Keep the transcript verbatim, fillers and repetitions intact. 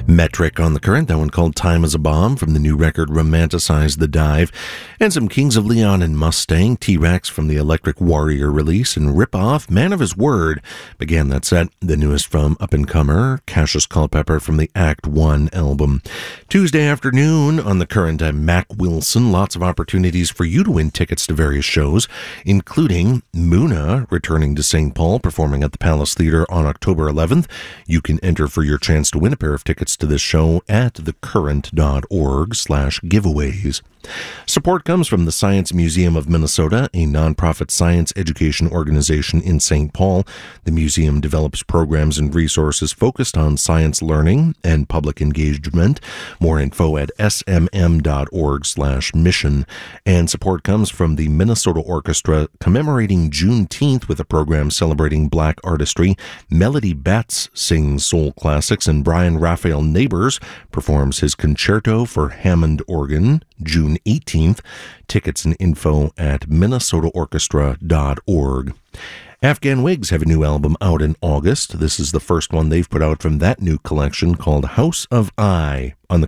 Metric on the Current, that one called Time is a Bomb from the new record Romanticize the Dive, and some Kings of Leon and Mustang, T-Rex from the Electric Warrior release, and Rip Off, Man of His Word began that set, the newest from up-and-comer Cassius Culpepper from the Act one album. Tuesday afternoon on the Current, I'm Mac Wilson. Lots of opportunities for you to win tickets to various shows, including Muna returning to Saint Paul, performing at the Palace Theatre on October eleventh. You can enter for your chance to win a pair of tickets to this show at thecurrent.org slash giveaways. Support comes from the Science Museum of Minnesota, a nonprofit science education organization in Saint Paul. The museum develops programs and resources focused on science learning and public engagement. More info at smm.org slash mission. And support comes from the Minnesota Orchestra, commemorating Juneteenth with a program celebrating black artistry. Melody Betts sings soul classics, and Brian Raphael Neighbors performs his concerto for Hammond organ June eighteenth. Tickets and info at minnesota orchestra dot org. Afghan Wigs have a new album out in August. This is the first one they've put out from that new collection called House of I on the